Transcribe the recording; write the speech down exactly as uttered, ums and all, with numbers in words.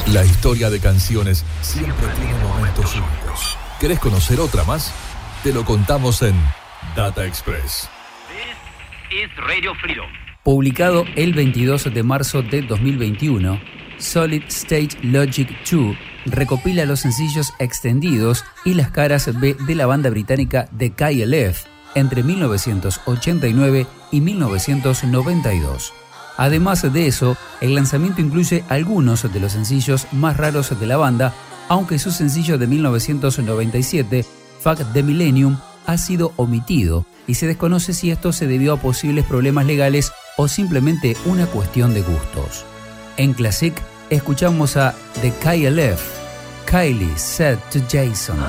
La historia de canciones siempre tiene momentos únicos. ¿Querés conocer otra más? Te lo contamos en Data Express. This is Radio Freedom. Publicado el veintidós de marzo de dos mil veintiuno, Solid State Logic dos recopila los sencillos extendidos y las caras B de la banda británica The K L F entre mil novecientos ochenta y nueve y mil novecientos noventa y dos. Además de eso, el lanzamiento incluye algunos de los sencillos más raros de la banda, aunque su sencillo de mil novecientos noventa y siete, Fuck the Millennium, ha sido omitido y se desconoce si esto se debió a posibles problemas legales o simplemente una cuestión de gustos. En Classic escuchamos a The K L F, Kylie Said to Jason.